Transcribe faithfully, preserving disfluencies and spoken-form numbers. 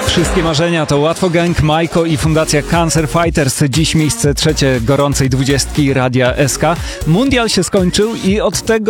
Wszystkie marzenia to Łatwo Gang, Majko i Fundacja Cancer Fighters. Dziś miejsce trzecie gorącej dwudziestki Radia S K. Mundial się skończył i od tego